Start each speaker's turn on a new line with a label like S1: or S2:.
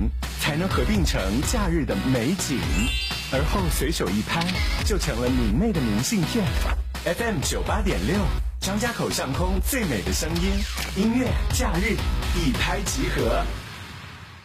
S1: 才能合并成假日的美景，而后随手一拍，就成了明媚的明信片。FM 98.6，张家口上空最美的声音，音乐假日一拍即合。